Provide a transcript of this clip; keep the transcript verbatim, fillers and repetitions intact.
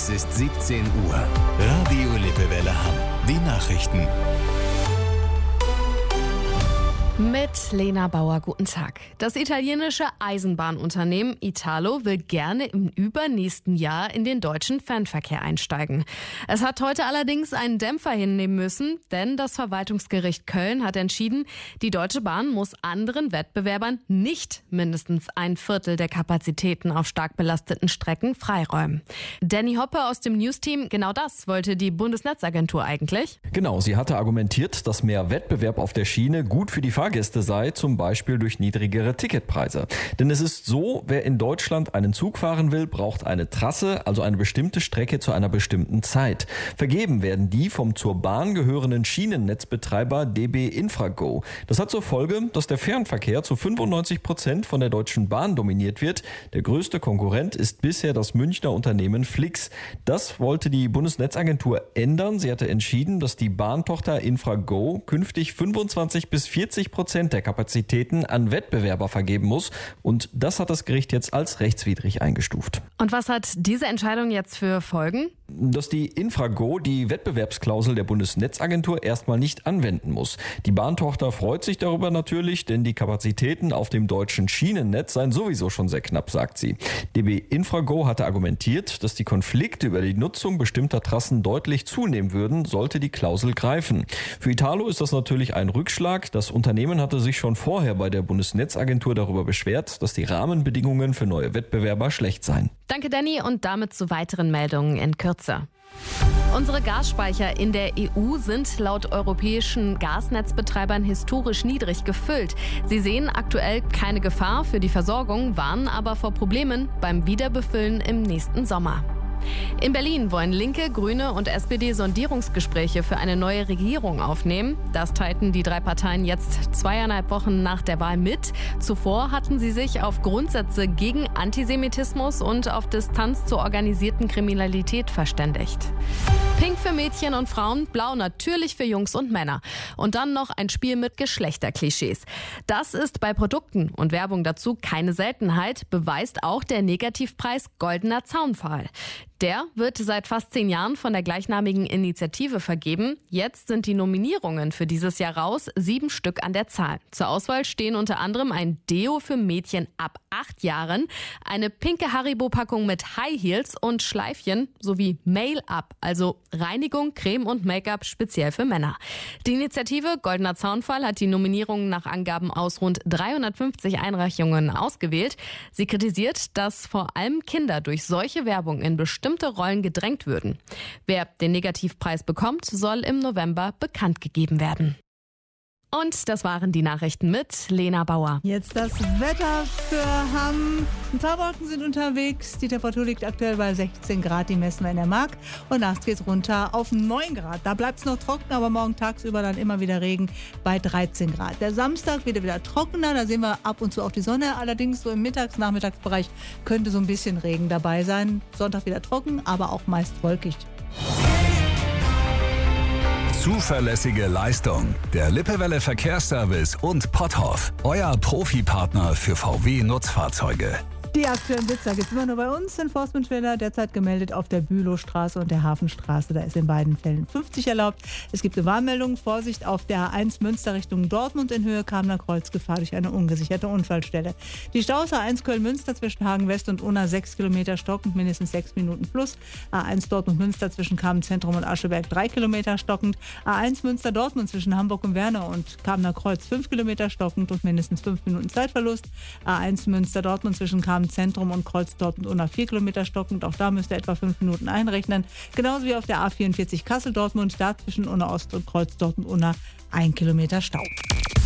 Es ist siebzehn Uhr. Radio Lippewelle Hamm. Die Nachrichten. Mit Lena Bauer, guten Tag. Das italienische Eisenbahnunternehmen Italo will gerne im übernächsten Jahr in den deutschen Fernverkehr einsteigen. Es hat heute allerdings einen Dämpfer hinnehmen müssen, denn das Verwaltungsgericht Köln hat entschieden, die Deutsche Bahn muss anderen Wettbewerbern nicht mindestens ein Viertel der Kapazitäten auf stark belasteten Strecken freiräumen. Danny Hoppe aus dem News-Team, genau das wollte die Bundesnetzagentur eigentlich. Genau, sie hatte argumentiert, dass mehr Wettbewerb auf der Schiene gut für die Fahrgäste sei, zum Beispiel durch niedrigere Ticketpreise. Denn es ist so, wer in Deutschland einen Zug fahren will, braucht eine Trasse, also eine bestimmte Strecke zu einer bestimmten Zeit. Vergeben werden die vom zur Bahn gehörenden Schienennetzbetreiber D B Infrago. Das hat zur Folge, dass der Fernverkehr zu fünfundneunzig Prozent von der Deutschen Bahn dominiert wird. Der größte Konkurrent ist bisher das Münchner Unternehmen Flix. Das wollte die Bundesnetzagentur ändern. Sie hatte entschieden, dass die Bahntochter Infrago künftig fünfundzwanzig bis vierzig Prozent der Kapazitäten an Wettbewerber vergeben muss. Und das hat das Gericht jetzt als rechtswidrig eingestuft. Und was hat diese Entscheidung jetzt für Folgen? Dass die Infrago die Wettbewerbsklausel der Bundesnetzagentur erstmal nicht anwenden muss. Die Bahntochter freut sich darüber natürlich, denn die Kapazitäten auf dem deutschen Schienennetz seien sowieso schon sehr knapp, sagt sie. D B Infrago hatte argumentiert, dass die Konflikte über die Nutzung bestimmter Trassen deutlich zunehmen würden, sollte die Klausel greifen. Für Italo ist das natürlich ein Rückschlag. Das Unternehmen hatte sich schon vorher bei der Bundesnetzagentur darüber beschwert, dass die Rahmenbedingungen für neue Wettbewerber schlecht seien. Danke, Danny, und damit zu weiteren Meldungen in Kürze. Unsere Gasspeicher in der E U sind laut europäischen Gasnetzbetreibern historisch niedrig gefüllt. Sie sehen aktuell keine Gefahr für die Versorgung, warnen aber vor Problemen beim Wiederbefüllen im nächsten Sommer. In Berlin wollen Linke, Grüne und S P D Sondierungsgespräche für eine neue Regierung aufnehmen. Das teilten die drei Parteien jetzt zweieinhalb Wochen nach der Wahl mit. Zuvor hatten sie sich auf Grundsätze gegen Antisemitismus und auf Distanz zur organisierten Kriminalität verständigt. Pink für Mädchen und Frauen, blau natürlich für Jungs und Männer. Und dann noch ein Spiel mit Geschlechterklischees. Das ist bei Produkten und Werbung dazu keine Seltenheit, beweist auch der Negativpreis Goldener Zaunpfahl. Der wird seit fast zehn Jahren von der gleichnamigen Initiative vergeben. Jetzt sind die Nominierungen für dieses Jahr raus, sieben Stück an der Zahl. Zur Auswahl stehen unter anderem ein Deo für Mädchen ab acht Jahren, eine pinke Haribo-Packung mit High Heels und Schleifchen sowie Mail-Up, also Reinigung, Creme und Make-up speziell für Männer. Die Initiative Goldener Zaunpfahl hat die Nominierungen nach Angaben aus rund dreihundertfünfzig Einreichungen ausgewählt. Sie kritisiert, dass vor allem Kinder durch solche Werbung in bestimmten bestimmte Rollen gedrängt würden. Wer den Negativpreis bekommt, soll im November bekannt gegeben werden. Und das waren die Nachrichten mit Lena Bauer. Jetzt das Wetter für Hamm. Ein paar Wolken sind unterwegs. Die Temperatur liegt aktuell bei sechzehn Grad, die messen wir in der Mark. Und nachts geht es runter auf neun Grad. Da bleibt es noch trocken, aber morgen tagsüber dann immer wieder Regen bei dreizehn Grad. Der Samstag wird wieder trockener, da sehen wir ab und zu auch die Sonne. Allerdings so im Mittags-Nachmittagsbereich könnte so ein bisschen Regen dabei sein. Sonntag wieder trocken, aber auch meist wolkig. Zuverlässige Leistung. Der Lippewelle Verkehrsservice und Potthoff. Euer Profipartner für V W-Nutzfahrzeuge. Die aktuellen Blitzer gibt es immer nur bei uns. Enforcement-Schilder derzeit gemeldet auf der Bülowstraße und der Hafenstraße. Da ist in beiden Fällen fünfzig erlaubt. Es gibt eine Warnmeldung. Vorsicht auf der A eins Münster Richtung Dortmund in Höhe Kamener Kreuzgefahr durch eine ungesicherte Unfallstelle. Die Staus A eins Köln-Münster zwischen Hagen West und Unna sechs Kilometer stockend, mindestens sechs Minuten plus. A eins Dortmund-Münster zwischen Kamen-Zentrum und Ascheberg drei Kilometer stockend. A eins Münster-Dortmund zwischen Hamburg und Wernau und Kamener Kreuz fünf Kilometer stockend und mindestens fünf Minuten Zeitverlust. A eins Münster-Dortmund zwischen Kamen Zentrum und Kreuz Dortmund Unna vier Kilometer stockend. Auch da müsst ihr etwa fünf Minuten einrechnen. Genauso wie auf der A vierundvierzig Kassel Dortmund, da zwischen Unna Ost und Kreuz Dortmund Unna ein Kilometer Stau.